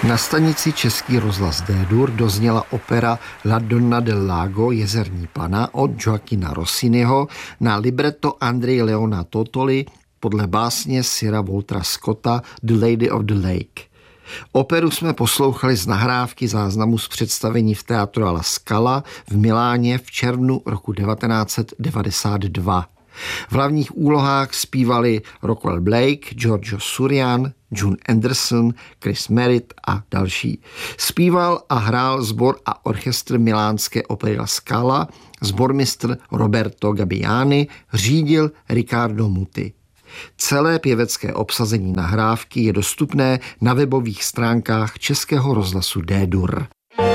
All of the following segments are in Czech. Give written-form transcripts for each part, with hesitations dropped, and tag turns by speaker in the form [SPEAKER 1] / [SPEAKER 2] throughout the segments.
[SPEAKER 1] Na stanici Český rozhlas D-Dur dozněla opera La Donna del Lago, Jezerní pana od Gioacchina Rossiniho na libretto Andreje Leona Totoli podle básně Sira Waltera Scotta The Lady of the Lake. Operu jsme poslouchali z nahrávky záznamu z představení v Teatru alla Scala v Miláně v červnu roku 1992. V hlavních úlohách zpívali Rockwell Blake, Giorgio Surian, June Anderson, Chris Merritt a další. Zpíval a hrál sbor a orchestr milánské opery La Scala, sbormistr Roberto Gabbiani, řídil Riccardo Muti. Celé pěvecké obsazení nahrávky je dostupné na webových stránkách Českého rozhlasu D-Dur.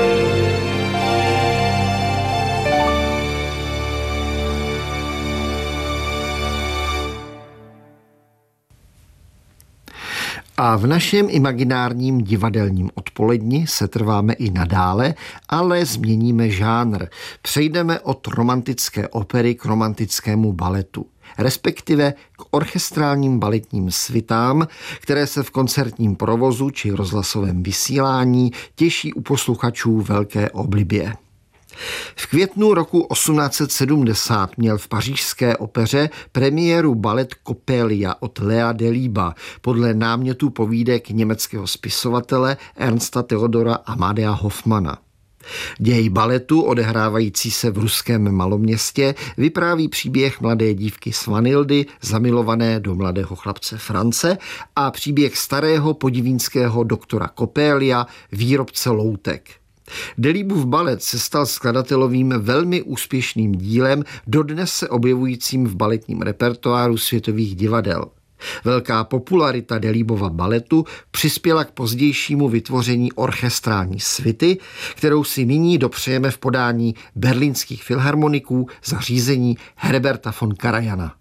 [SPEAKER 1] A v našem imaginárním divadelním odpoledni se trváme i nadále, ale změníme žánr. Přejdeme od romantické opery k romantickému baletu, respektive k orchestrálním baletním svitám, které se v koncertním provozu či rozhlasovém vysílání těší u posluchačů velké oblibě. V květnu roku 1870 měl v pařížské opeře premiéru balet Coppelia od Lea Delibes podle námětů povídek německého spisovatele Ernsta Theodora Amadea Hoffmana. Děj baletu, odehrávající se v ruském maloměstě, vypráví příběh mladé dívky Svanildy, zamilované do mladého chlapce France, a příběh starého podivínského doktora Coppelia, výrobce loutek. Delibův balet se stal skladatelovým velmi úspěšným dílem, dodnes se objevujícím v baletním repertoáru světových divadel. Velká popularita Delibova baletu přispěla k pozdějšímu vytvoření orchestrální svity, kterou si nyní dopřejeme v podání berlínských filharmoniků za řízení Herberta von Karajana.